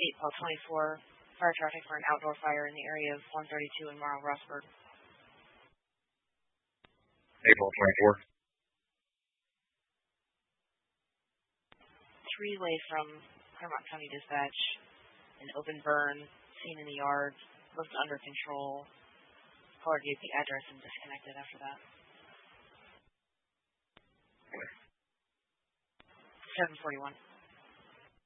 call 24, fire traffic for an outdoor fire in the area of 132 in Morrow Rossburg. April 24. Three-way from Clermont County Dispatch, an open burn, seen in the yard, looked under control. Caller gave the address and disconnected after that. 741.